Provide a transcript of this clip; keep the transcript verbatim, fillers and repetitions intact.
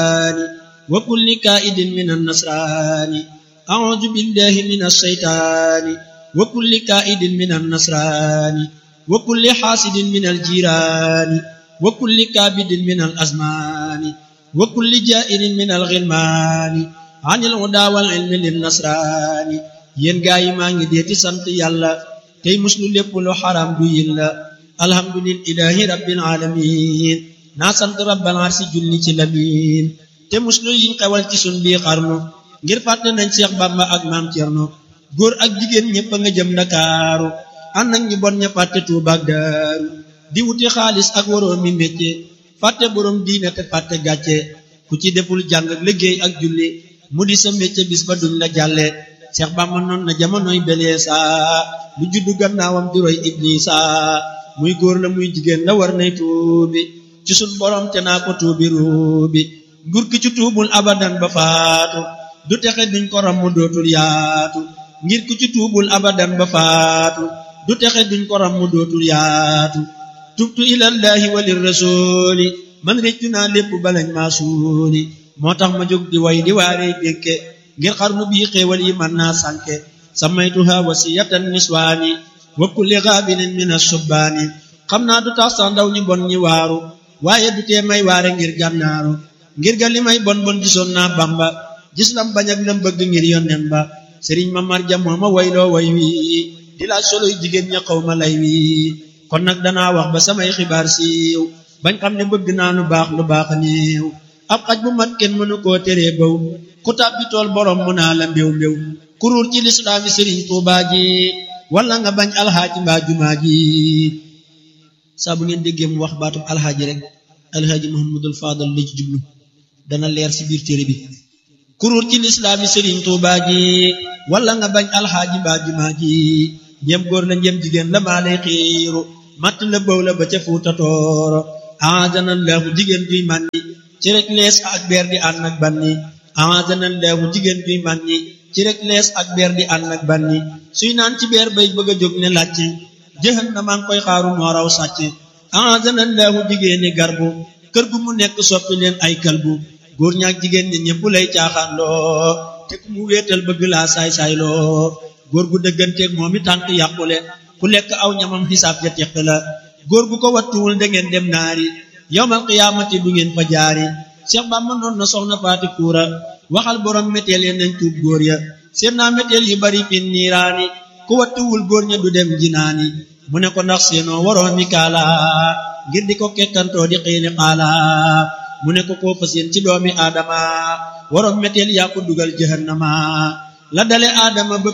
وكل كائد من النصران أعوذ بالله من الشيطان وكل كائد من النصران وكل حاسد من الجيران وكل كابد من الأزمان وكل جائر من الغلمان عن الهدى والعلم للنصران ين غاي ماغي ديتي سانت يالا تي مسلو ليپ لو حرام دو يلا الحمد لله رب العالمين نا سانت رب العرش جولي ci lamin te muslu yiñ xewal ci sun bi xarnu ngir fàtte nañ Cheikh Bamba ak Maam Cerno góor ak jigéen ñépp nga jëm Ndakaaru ànd ak ñi bon ña fàtte Tuuba ak Daaru di wuti xaalis ak waroo mi métier fàtte borom diine te fàtte gàcce ku ci deful jàng ak liggéey ak julli mu di sa métier bis ba duñ la jàlle Cheikh Bamba noon na jamonoy beleesa lu juddu gannaawam di roy Iblisa muy góor la muy jigéen la war nay tuubi ci sun borom te naa ko tuubi ruubi nguur ki ci tuubul abadan ba faatu du texe duñ ko ram mu dootul yaatu ngir ku ci tuubul abadan ba faatu du texe duñ ko ram mu dootul yaatu tubtu ilallahi walir rasuli man réccu naa lépp balañ maa suuli moo tax ma jóg di way di waaree dénke ngir xarnu bii xéewal yi man naa sànke samaytuha wasiyatan niswaani wa kulli gaabilin min asubbaani xam naa du tax sax ndaw ñu bon ñi waaru waaye du tee may waare ngir gànnaaru ngir ga li may bon bon gisoon naa Bamba gis lam bañ ak lam bëgg ngir yonnen ba sëriñ ma marja moo ma wayloo way wi di laaj soloy jigéen ña xaw ma lay wi kon nag danaa wax ba samay xibaar siiw bañ xam ne bëgg naa lu baax lu baax néew ab xaj bu mat kenn mënu koo teree baw ku tàbbi tool borom mu naa la mbéw mbéw kuruur ci lislaami sëriñ Tuubaa ji wala nga bañ alxaaji mbaa jumaa ji saa bu ngeen déggee mu wax baatum alxaaji rek alxaaji Muhammadul Faadal la ci jublu dana leer ci biir téere bi kuruur ci lislaami sëriñ Tuubaa ji wala nga bañ alxaaji mbaa jumaa ji njëm góor la njëm jigéen la maa lay xiiru matt la bëw la ba ca Fuuta Tooro aadanallahu jigéen juy mànni ci rek lees ak beer di ànd ak banni aadanallahu jigéen juy mànni ci rek lees ak beer di ànd ak banni suy naan ci beer bay bëgg a jóg ne làcc jahannama maa ngi koy xaaru moo raw sàcc aadanallahu jigéeni garbu kër gu mu nekk soppi leen ay kalbu góor ñaak jigéen ñi ñépp lay caaxaan loo te ku mu wéetal bëgg laa saay-saay loo góor gu dëgganteeg moom i tànk yàqule ku lekk aw ñamam xisaab ja teq la góor gu ko wattuwul da ngeen dem naari yawmal qiyaamati du ngeen fa jaari Cheikh Bamba noon na soxna Faati Kuura waxal borom méteel ya nañ tuub góor ya seen naa méteel yu bari fin niiraani ku wattuwul góor ña du dem jinaani mu ne ko ndax seenoo waroo mi kaala ngir di ko kekkantoo di xiini xaala mu ne ko koo fa seen ci doomi aadama waroom méteel yaa ko dugal jahannama la dale aadama ba